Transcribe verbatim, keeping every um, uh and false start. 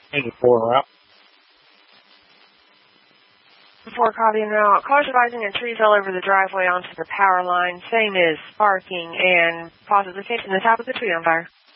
eighty-four out. Before copying out, cars advising and trees all over the driveway onto the power line. Same as parking and possibly facing the top of the tree on fire.